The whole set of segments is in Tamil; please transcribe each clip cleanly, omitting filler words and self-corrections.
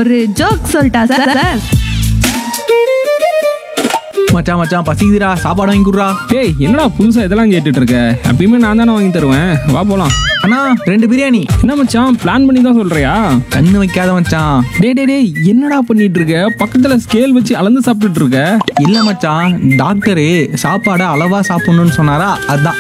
ஒரு ஜோக் சொல்லிட்டா சார். மச்சான் மச்சான் பசிக்குதுடா, சாப்பாடு வாங்கி கொடுறா. டேய் என்னடா புதுசா இதெல்லாம் கேட்டுட்டு இருக்க? எப்பயுமே நான் தானே வாங்கி தருவேன், வா போலாம். அண்ணா 2 பிரியாணி. என்ன மச்சான் பிளான் பண்ணி தான் சொல்றியா? கண்ணு வைக்காத மச்சான். டேய் என்னடா பண்ணிட்டு இருக்க? பக்கத்துல ஸ்கேல் வச்சு அளந்து சாப்பிட்டுட்டு இருக்க? இல்ல மச்சான், டாக்டரு சாப்பாடை அளவா சாப்பிடணும்னு சொன்னாரா, அதான்.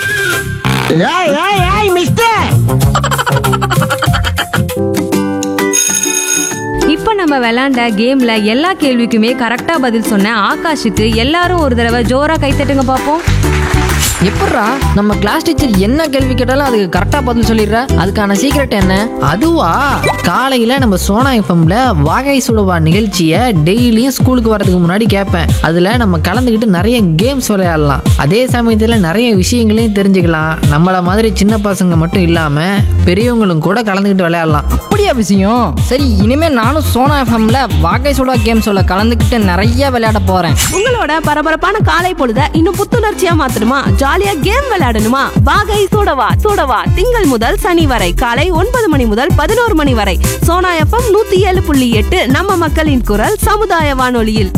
இப்போ நம்ம விளையாண்ட கேம்ல எல்லா கேள்விக்குமே கரெக்டா பதில் சொன்ன ஆகாஷுக்கு எல்லாரும் ஒரு தடவை ஜோரா கைத்தட்டுங்க பாப்போம். எப்பட்றா நம்ம கிளாஸ் டீச்சர் என்ன கேள்வி கேட்டாலும் அதுக்கு கரெக்டா பதில் சொல்லிடுற? அதுக்கான சீக்ரெட் என்ன? அதுவா, காலையில நம்ம சோனா எஃப்எம்ல வாகை சுடுவா நிகழ்ச்சியை டெய்லியும் ஸ்கூலுக்கு வரதுக்கு முன்னாடி கேட்பேன். அதுல நம்ம கலந்துக்கிட்டு நிறைய கேம்ஸ் விளையாடலாம், அதே சமயத்துல நிறைய விஷயங்களையும் தெரிஞ்சுக்கலாம். நம்மள மாதிரி சின்ன பசங்க மட்டும் இல்லாம பெரியவங்களும் கூட கலந்துக்கிட்டு விளையாடலாம். அப்படியா விஷயம்? சரி, இனிமே நானும் சோனா எஃப்எம்ல வாகை சுடா கேம்ஸோட கலந்துக்கிட்டு நிறைய விளையாட போறேன். உங்களோட பரபரப்பான காலை பொழுத இன்னும் புத்துணர்ச்சியா மாத்தணுமா? ஜாலியா கேம் விளையாடணுமா? வாகை சூடவா திங்கள் முதல் சனி வரை காலை 9 மணி முதல் 11 மணி வரை சோனா எஃப்எம் 107.8 நம்ம மக்களின் குரல் சமுதாய வானொலியில்.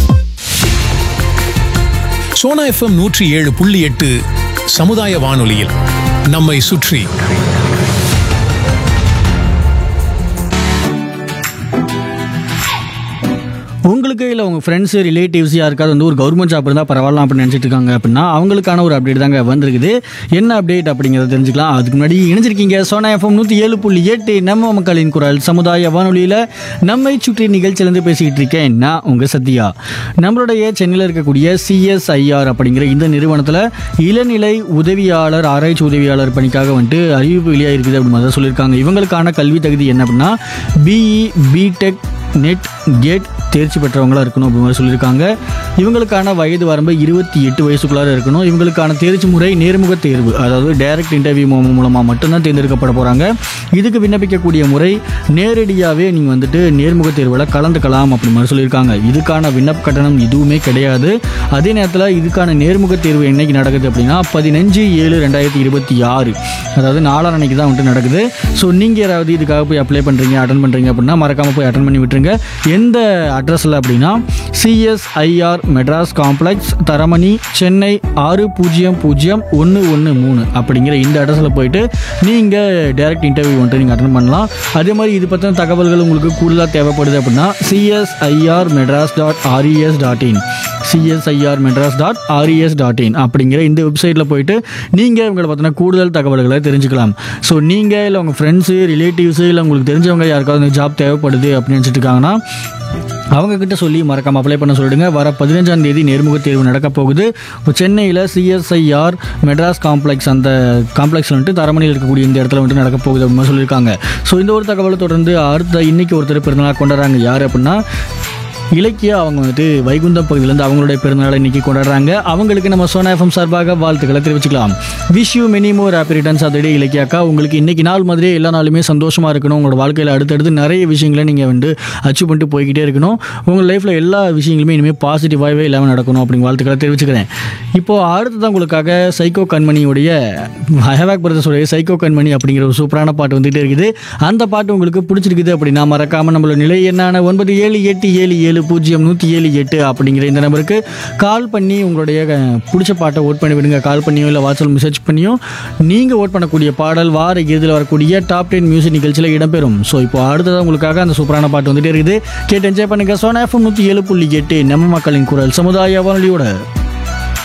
சோனா எஃப்எம் 107.8 சமுதாய வானொலியில் நம்மை சுற்றி. உங்களுக்கு இல்லை உங்கள் ஃப்ரெண்ட்ஸு ரிலேட்டிவ்ஸ் யாருக்காவது வந்து ஒரு கவர்மெண்ட் ஜாப் இருந்தால் பரவாயில்ல அப்படின்னு நினச்சிட்டு இருக்காங்க அப்படின்னா அவங்களுக்கான ஒரு அப்டேட் தாங்க வந்திருக்குது. என்ன அப்டேட் அப்படிங்கிறத தெரிஞ்சுக்கலாம். அதுக்கு முன்னாடி இணைஞ்சிருக்கீங்க சோனா எஃப்எம் 107.8 நம்ம மக்களின் குரல் சமுதாய வானொலியில் நம்மை சுற்றி நிகழ்ச்சியிலேருந்து பேசிக்கிட்டு இருக்கேன் நான் உங்கள் சத்யா. நம்மளுடைய சென்னையில் இருக்கக்கூடிய CSIR அப்படிங்கிற இந்த நிறுவனத்தில் இளநிலை உதவியாளர் ஆராய்ச்சி உதவியாளர் பணிக்காக வந்துட்டு அறிவிப்பு வெளியாக இருக்குது அப்படின்னு மாதிரி சொல்லியிருக்காங்க. இவங்களுக்கான கல்வி தகுதி என்ன அப்படின்னா BE BTech நெட் கேட் தேர்ச்சி பெற்றவங்களாக இருக்கணும் அப்படி மாதிரி சொல்லியிருக்காங்க. இவங்களுக்கான வயது வரம்பு 28 வயசுக்குள்ளார இருக்கணும். இவங்களுக்கான தேர்ச்சி முறை நேர்முக தேர்வு, அதாவது டைரக்ட் இன்டர்வியூ மூலமாக மட்டும்தான் தேர்ந்தெடுக்கப்பட போகிறாங்க. இதுக்கு விண்ணப்பிக்கக்கூடிய முறை நேரடியாகவே நீங்கள் வந்துட்டு நேர்முக தேர்வில் கலந்துக்கலாம் அப்படி மாதிரி சொல்லியிருக்காங்க. இதுக்கான விண்ணப்ப கட்டணம் எதுவுமே கிடையாது. அதே நேரத்தில் இதுக்கான நேர்முக தேர்வு என்னைக்கு நடக்குது அப்படின்னா 15/7/2026, அதாவது நாளான்னைக்கு தான் வந்துட்டு நடக்குது. ஸோ நீங்கள் யாராவது இதுக்காக போய் அப்ளை பண்ணுறீங்க, அட்டன் பண்ணுறீங்க அப்படின்னா மறக்காமல் போய் அட்டன் பண்ணி விட்டுருங்க. எந்த அட்ரஸில் அப்படின்னா CSIR மெட்ராஸ் காம்ப்ளெக்ஸ், தரமணி, சென்னை 600113 அப்படிங்கிற இந்த அட்ரஸில் போயிட்டு நீங்கள் டைரக்ட் இன்டர்வியூ வந்துட்டு நீங்கள் அட்டன் பண்ணலாம். அதே மாதிரி இது பற்றின தகவல்கள் உங்களுக்கு கூடுதலாக தேவைப்படுது அப்படின்னா CSIRmadras.res.in CSIRmadras.res.in அப்படிங்கிற இந்த வெப்சைட்டில் போயிட்டு நீங்கள் உங்களை பற்றின கூடுதல் தகவல்களை தெரிஞ்சுக்கலாம். ஸோ நீங்கள் இல்லை உங்கள் ஃப்ரெண்ட்ஸு ரிலேட்டிவ்ஸு இல்லை உங்களுக்கு தெரிஞ்சவங்க யாருக்காவது ஜாப் தேவைப்படுது அப்படின்னு நினச்சிட்டு இருக்காங்கன்னா அவங்கக்கிட்ட சொல்லி மறக்காமல் அப்ளை பண்ண சொல்லிடுங்க. வர 15ஆம் தேதி நேர்முக தேர்வு நடக்க போகுது. சென்னையில் CSIR மெட்ராஸ் காம்ப்ளெக்ஸ், அந்த காம்ப்ளெக்ஸில் வந்துட்டு தரமணியில் இருக்கக்கூடிய இந்த இடத்துல வந்துட்டு நடக்க போகுது அப்படின்னு சொல்லியிருக்காங்க. ஸோ இந்த ஒரு தகவலை தொடர்ந்து அடுத்த இன்னைக்கு ஒருத்தர் பிறந்தநாள் கொண்டாடுறாங்க. யார் அப்படின்னா இலக்கியா. அவங்க வந்துட்டு வைகுண்டம் பகுதியிலேருந்து அவங்களுடைய பிறந்தநாளை இன்றைக்கி கொண்டாடுறாங்க. அவங்களுக்கு நம்ம சோனா எஃப்எம் சார்பாக வாழ்த்துக்களை தெரிவிச்சுக்கலாம். Wish you many more happy returns of the டே இலக்கியாக்கா. உங்களுக்கு இன்றைக்கி நாள் மாதிரியே எல்லா நாளுமே சந்தோஷமாக இருக்கணும். உங்களோட வாழ்க்கையில் அடுத்தடுத்து நிறைய விஷயங்களை நீங்கள் வந்து அச்சீவ் பண்ணிட்டு போய்கிட்டே இருக்கணும். உங்கள் லைஃப்பில் எல்லா விஷயங்களுமே இனிமேல் பாசிட்டிவாகவே இல்லாமல் நடக்கணும் அப்படிங்கிற வாழ்த்துக்களை தெரிவிச்சுக்கிறேன். இப்போது அடுத்ததான் உங்களுக்காக சைக்கோ கண்மணியுடைய ஹேவாக் பிரதர்ஸோடைய சைக்கோ கண்மணி அப்படிங்கிற ஒரு சூப்பரான பாட்டு வந்துகிட்டே இருக்குது. அந்த பாட்டு உங்களுக்கு பிடிச்சிருக்குது அப்படின்னா மறக்காமல் நம்மளோட நிலை என்னான 9787700178 அப்படிங்கிற இந்த நம்பருக்கு கால் பண்ணி உங்களுடைய பிடிச்ச பாட்டை ஓட் பண்ணி விடுங்க. கால் பண்ணியோ இல்லை வாட்ஸ்அப் மெசேஜ் பண்ணியோ நீங்கள் ஓட் பண்ணக்கூடிய பாடல் வார இறுதியில் வரக்கூடிய டாப் 10 மியூசிக் நிகழ்ச்சியில் இடம்பெறும். ஸோ இப்போ அடுத்ததான் உங்களுக்காக அந்த சூப்பரான பாட்டு வந்துட்டே இருக்குது. கேட்டு என்ஜாய் பண்ணுங்க. சோனா எஃப்எம் 107.8 நம்ம மக்களின் குரல் சமுதாய வானொலியோட.